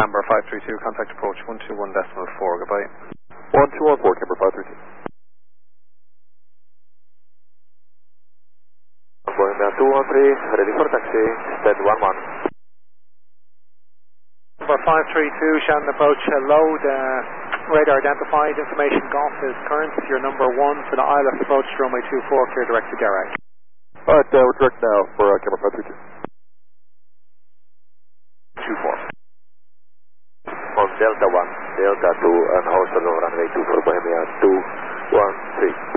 Camber 532, contact approach 121.4, goodbye. 1214, Camber 532. Going down 213, ready for taxi, stand 11. Number 532, Shannon approach, load, radar identified, information golf is current, you're number 1 for the ILS approach, runway 24, clear direct to garage. Alright, we're direct now for Camber 532. 24. On Delta 1, Delta 2, and also on runway 2 for Bohemia 213.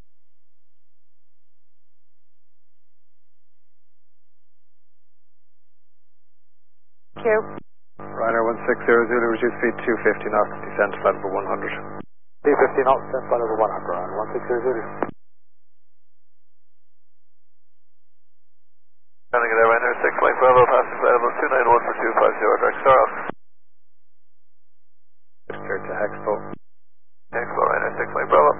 Thank you. Ryanair 160 Zulu, reduce speed 250 knots, descend flight over 100. 250 knots, descend flight over 100, Ryanair 160 Zulu. Landing at Ryanair 6 Mike Bravo, passing available 291 for 250, direct star off. Clear to Expo. Expo, Ryanair 6 Mike Bravo.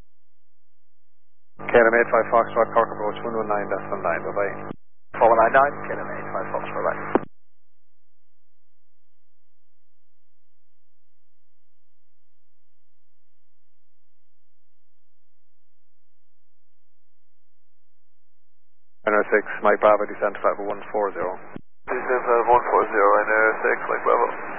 KLM 85 Foxtrot, Cork approach 119.9, bye-bye. 4199, KLM 85 Foxtrot, right. Ryanair 6, Mike Bravo, descend flight over 140. Descend flight 140, Ryanair 6 Mike Bravo.